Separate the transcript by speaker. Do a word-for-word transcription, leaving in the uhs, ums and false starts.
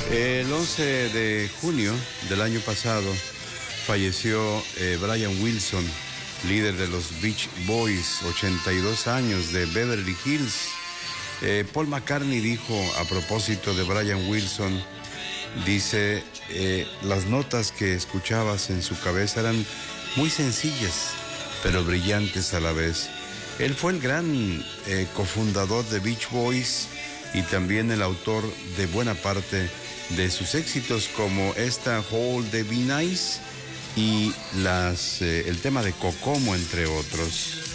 Speaker 1: El once de junio del año pasado falleció eh, Brian Wilson, líder de los Beach Boys, ochenta y dos años, de Beverly Hills. Eh, Paul McCartney dijo a propósito de Brian Wilson, dice, eh, las notas que escuchabas en su cabeza eran muy sencillas, pero brillantes a la vez. Él fue el gran eh, cofundador de Beach Boys y también el autor de buena parte de sus éxitos, como esta Hold the Be Nice y las, eh, el tema de Kokomo, entre otros.